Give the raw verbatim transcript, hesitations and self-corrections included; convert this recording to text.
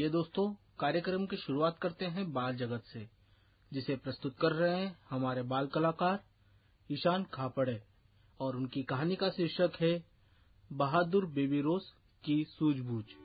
आइए दोस्तों, कार्यक्रम की शुरुआत करते हैं बाल जगत से, जिसे प्रस्तुत कर रहे हैं हमारे बाल कलाकार ईशान खापड़े, और उनकी कहानी का शीर्षक है बहादुर बेबी रोज की सूझबूझ।